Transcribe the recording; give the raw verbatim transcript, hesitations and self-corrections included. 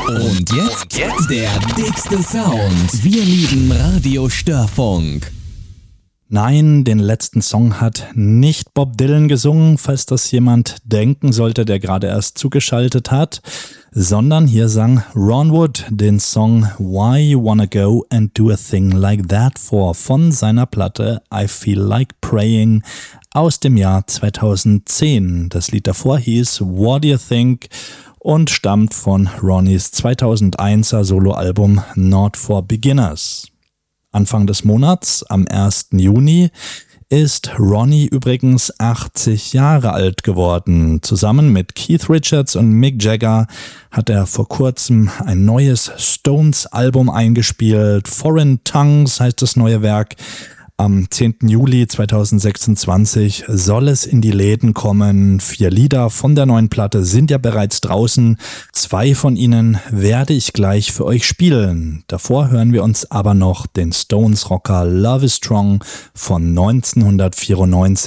Und jetzt, Und jetzt der dickste Sound. Wir lieben Radio Störfunk. Nein, den letzten Song hat nicht Bob Dylan gesungen, falls das jemand denken sollte, der gerade erst zugeschaltet hat, sondern hier sang Ron Wood den Song Why You Wanna Go and Do a Thing Like That For von seiner Platte I Feel Like Praying aus dem Jahr zweitausendzehn. Das Lied davor hieß What Do You Think und stammt von Ronnys zweitausendeiner Soloalbum Not For Beginners. Anfang des Monats, am ersten Juni, ist Ronny übrigens achtzig Jahre alt geworden. Zusammen mit Keith Richards und Mick Jagger hat er vor kurzem ein neues Stones-Album eingespielt. Foreign Tongues heißt das neue Werk. Am zehnten Juli zweitausendsechsundzwanzig soll es in die Läden kommen. Vier Lieder von der neuen Platte sind ja bereits draußen. Zwei von ihnen werde ich gleich für euch spielen. Davor hören wir uns aber noch den Stones-Rocker Love is Strong von neunzehnhundertvierundneunzig